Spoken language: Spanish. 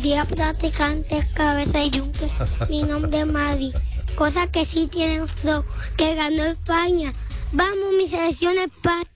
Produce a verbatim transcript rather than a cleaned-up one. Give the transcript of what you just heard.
días, practicantes, cabeza y yunque. Mi nombre es Mari. Cosas que sí tienen flow, que ganó España. Vamos, mi selección España.